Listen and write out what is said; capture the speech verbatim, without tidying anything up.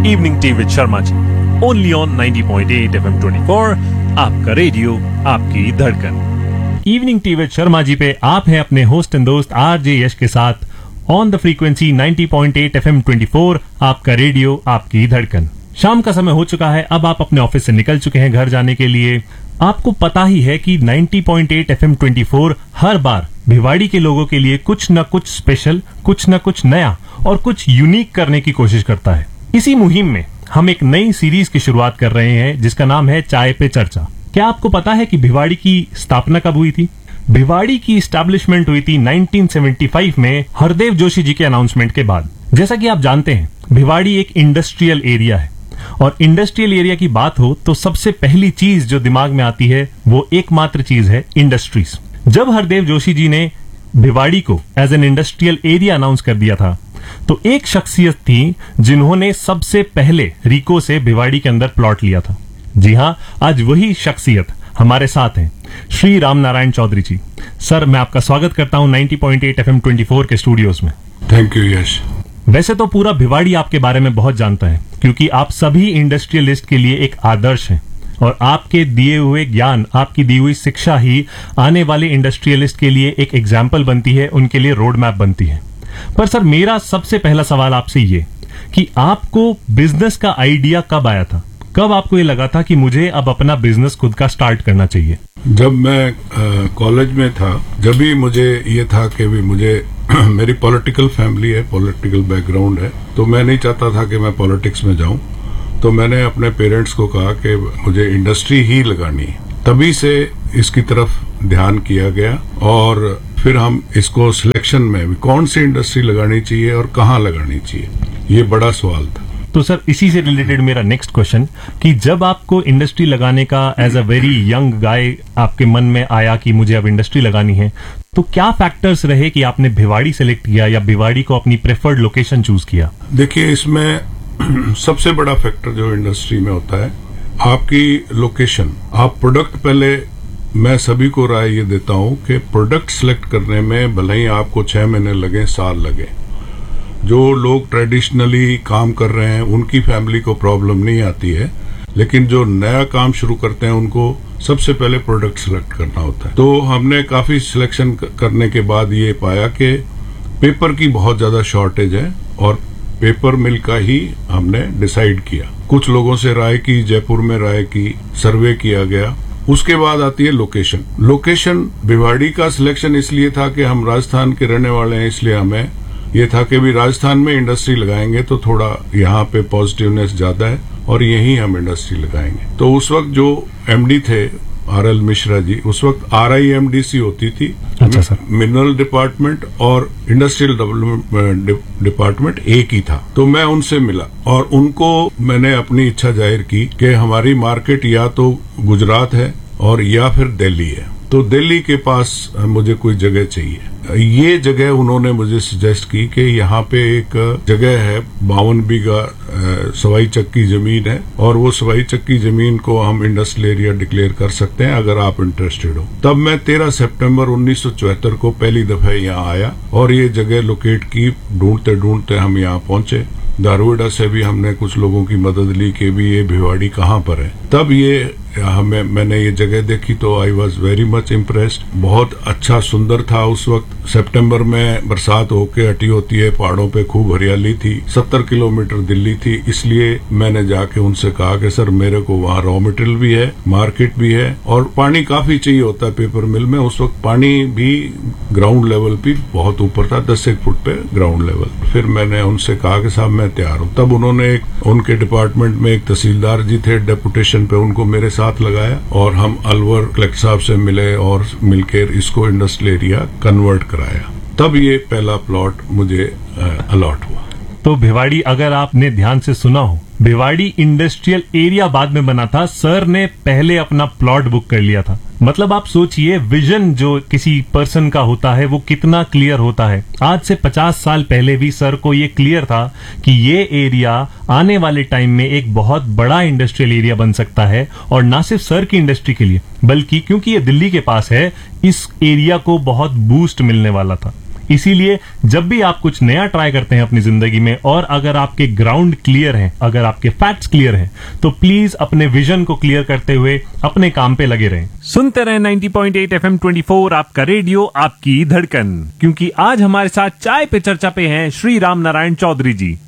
Evening tea with Sharma ji, only on ninety point eight F M twenty four, आपका radio आपकी धड़कन। Evening tea with Sharma ji पे आप हैं अपने होस्ट एंड दोस्त आरजे यश के साथ on the frequency ninety point eight F M twenty four, आपका रेडियो आपकी धड़कन। शाम का समय हो चुका है, अब आप अपने ऑफिस से निकल चुके हैं घर जाने के लिए। आपको पता ही है कि ninety point eight F M twenty four हर बार भिवाड़ी के लोगों के लिए कुछ न कुछ स्पेशल, कुछ न कुछ नया और कुछ यूनिक करने की कोशिश करता है। इसी मुहिम में हम एक नई सीरीज की शुरुआत कर रहे हैं जिसका नाम है चाय पे चर्चा। क्या आपको पता है कि भिवाड़ी की स्थापना कब हुई थी? भिवाड़ी की स्टैब्लिशमेंट हुई थी नाइंटीन सेवेंटी फाइव में हरदेव जोशी जी के अनाउंसमेंट के बाद। जैसा कि आप जानते हैं, भिवाड़ी एक इंडस्ट्रियल एरिया है और इंडस्ट्रियल एरिया की बात हो तो सबसे पहली चीज जो दिमाग में आती है वो एकमात्र चीज है इंडस्ट्रीज। जब हरदेव जोशी जी ने भिवाड़ी को as an industrial area announce कर दिया था तो एक शख्सियत थी जिन्होंने सबसे पहले रिको से भिवाड़ी के अंदर प्लॉट लिया था। जी हां, आज वही शख्सियत हमारे साथ हैं, श्री राम नारायण चौधरी जी। सर, मैं आपका स्वागत करता हूं ninety point eight F M twenty four के स्टूडियोज में। थैंक यू यश। वैसे तो पूरा भिवाड़ी आपके बारे में बहुत जानता है क्योंकि आप सभी इंडस्ट्रियलिस्ट के लिए एक आदर्श हैं और आपके दिए हुए ज्ञान, आपकी दी हुई शिक्षा ही आने वाले इंडस्ट्रियलिस्ट के लिए एक एग्जाम्पल बनती है, उनके लिए रोड मैप बनती है। पर सर, मेरा सबसे पहला सवाल आपसे ये कि आपको बिजनेस का आइडिया कब आया था? कब आपको ये लगा था कि मुझे अब अपना बिजनेस खुद का स्टार्ट करना चाहिए? जब मैं कॉलेज में था, जब भी मुझे ये था कि भी मुझे मेरी पॉलिटिकल फैमिली है, पॉलिटिकल बैकग्राउंड है, तो मैं नहीं चाहता था कि मैं पॉलिटिक्स में जाऊं। तो मैंने अपने पेरेंट्स को कहा कि मुझे इंडस्ट्री ही लगानी है। तभी से इसकी तरफ ध्यान किया गया और फिर हम इसको सिलेक्शन में कौन सी इंडस्ट्री लगानी चाहिए और कहाँ लगानी चाहिए, ये बड़ा सवाल था। तो सर, इसी से रिलेटेड मेरा नेक्स्ट क्वेश्चन कि जब आपको इंडस्ट्री लगाने का as a very young guy आपके मन में आया कि मुझे अब इंडस्ट्री लगानी है, तो क्या फैक्टर्स रहे कि आपने भिवाड़ी सेलेक्ट किया या भिवाड़ी को अपनी प्रेफर्ड लोकेशन चूज किया? देखिए, इसमें सबसे बड़ा फैक्टर जो इंडस्ट्री में होता है आपकी लोकेशन। आप प्रोडक्ट, पहले मैं सभी को राय ये देता हूं कि प्रोडक्ट सिलेक्ट करने में भले ही आपको छह महीने लगे, साल लगे, जो लोग ट्रेडिशनली काम कर रहे हैं उनकी फैमिली को प्रॉब्लम नहीं आती है, लेकिन जो नया काम शुरू करते हैं उनको सबसे पहले प्रोडक्ट सिलेक्ट करना होता है। तो हमने काफी सिलेक्शन करने के बाद ये पाया कि पेपर की बहुत ज्यादा शॉर्टेज है और पेपर मिल का ही हमने डिसाइड किया। कुछ लोगों से राय की, जयपुर में राय की, सर्वे किया गया। उसके बाद आती है लोकेशन। लोकेशन भिवाड़ी का सिलेक्शन इसलिए था कि हम राजस्थान के रहने वाले हैं, इसलिए हमें ये था कि भी राजस्थान में इंडस्ट्री लगाएंगे तो थोड़ा यहाँ पे पॉजिटिवनेस ज्यादा है और यहीं हम इंडस्ट्री लगाएंगे। तो उस वक्त जो एमडी थे आर एल मिश्रा जी, उस वक्त are I am D C होती थी। अच्छा सर। मिनरल डिपार्टमेंट और इंडस्ट्रियल डेवलपमेंट डिपार्टमेंट एक ही था। तो मैं उनसे मिला और उनको मैंने अपनी इच्छा जाहिर की कि हमारी मार्केट या तो गुजरात है और या फिर दिल्ली है, तो दिल्ली के पास मुझे कोई जगह चाहिए। ये जगह उन्होंने मुझे सजेस्ट की कि यहाँ पे एक जगह है, बावन बीघा सवाई चक्की जमीन है और वो सवाई चक्की जमीन को हम इंडस्ट्रियल एरिया डिक्लेयर कर सकते हैं अगर आप इंटरेस्टेड हो। तब मैं तेरह सितंबर उन्नीस सौ चौहत्तर को पहली दफा यहाँ आया और ये जगह लोकेट की। ढूंढते ढूंढते हम यहाँ पहुंचे। दारुड़ा से भी हमने कुछ लोगों की मदद ली कि भी ये भिवाड़ी कहाँ पर है। तब ये हमें मैंने ये जगह देखी तो I was very much impressed. बहुत अच्छा, सुंदर था। उस वक्त सितंबर में बरसात होके हटी होती है, पहाड़ों पे खूब हरियाली थी। सत्तर किलोमीटर दिल्ली थी, इसलिए मैंने जाके उनसे कहा कि सर मेरे को वहाँ रॉ मटेरियल भी है, मार्केट भी है और पानी काफी चाहिए होता है पेपर मिल में। उस वक्त पानी भी ग्राउंड लेवल पे बहुत ऊपर था, दस एक फुट पे ग्राउंड लेवल। फिर मैंने उनसे कहा कि साहब मैं तैयार हूँ। तब उन्होंने एक उनके डिपार्टमेंट में एक तहसीलदार जी थे डेपुटेशन पे, उनको मेरे साथ लगाया और हम अलवर कलेक्टर साहब से मिले और मिलकर इसको इंडस्ट्रियल एरिया कन्वर्ट कराया। तब ये पहला प्लॉट मुझे अलॉट हुआ। तो भिवाड़ी, अगर आपने ध्यान से सुना हो, भिवाड़ी इंडस्ट्रियल एरिया बाद में बना था, सर ने पहले अपना प्लॉट बुक कर लिया था। मतलब आप सोचिए, विजन जो किसी पर्सन का होता है वो कितना क्लियर होता है। आज से पचास साल पहले भी सर को ये क्लियर था कि ये एरिया आने वाले टाइम में एक बहुत बड़ा इंडस्ट्रियल एरिया बन सकता है और ना सिर्फ सर की इंडस्ट्री के लिए बल्कि क्योंकि ये दिल्ली के पास है, इस एरिया को बहुत बूस्ट मिलने वाला था। इसीलिए जब भी आप कुछ नया ट्राई करते हैं अपनी जिंदगी में, और अगर आपके ग्राउंड क्लियर हैं, अगर आपके फैक्ट्स क्लियर हैं, तो प्लीज अपने विजन को क्लियर करते हुए अपने काम पे लगे रहें। सुनते रहें ninety point eight F M twenty four, आपका रेडियो, आपकी धड़कन। क्योंकि आज हमारे साथ चाय पे चर्चा पे हैं श्री राम नारायण चौधरी जी।